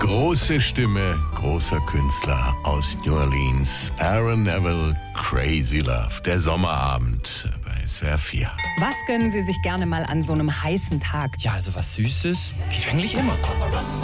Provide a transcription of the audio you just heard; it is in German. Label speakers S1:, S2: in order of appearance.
S1: Große Stimme, großer Künstler aus New Orleans, Aaron Neville, Crazy Love, der Sommerabend bei SWR 4.
S2: Was gönnen Sie sich gerne mal an so einem heißen Tag?
S3: Ja, also was Süßes geht eigentlich immer.